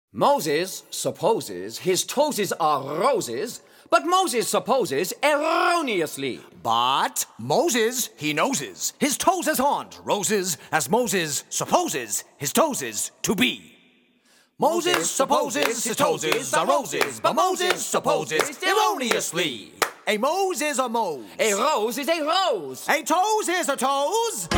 Moses supposes his toes are roses, but Moses supposes erroneously. But Moses, he knowses, his toes aren't roses, as Moses supposes his toes to be. Moses supposes his toes are roses, but Moses supposes erroneously. A mose is a mose. A rose is a rose. A toes is a toes.